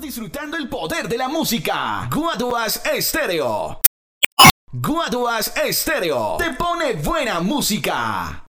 disfrutando el poder de la música. Guaduas Estéreo. Guaduas Estéreo te pone buena música.